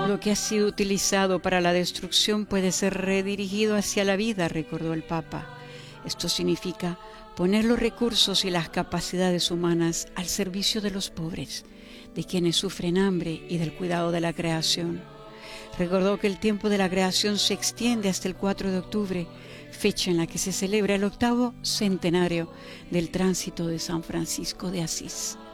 Lo que ha sido utilizado para la destrucción puede ser redirigido hacia la vida, recordó el Papa. Esto significa poner los recursos y las capacidades humanas al servicio de los pobres, de quienes sufren hambre y del cuidado de la creación. Recordó que el tiempo de la creación se extiende hasta el 4 de octubre, fecha en la que se celebra el 8º centenario del tránsito de San Francisco de Asís.